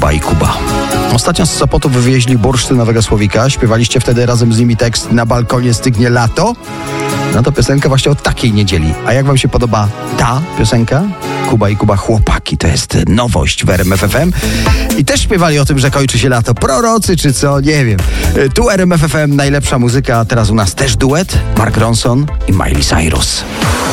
Kuba i Kuba. Ostatnio z Sopotu wywieźli bursztynowego Słowika. Śpiewaliście wtedy razem z nimi tekst Na balkonie stygnie lato. No to piosenka właśnie o takiej niedzieli. A jak wam się podoba ta piosenka? Kuba i Kuba chłopaki. To jest nowość w RMF FM. I też śpiewali o tym, że kończy się lato. Prorocy czy co? Nie wiem. Tu RMF FM, najlepsza muzyka. Teraz u nas też duet. Mark Ronson i Miley Cyrus.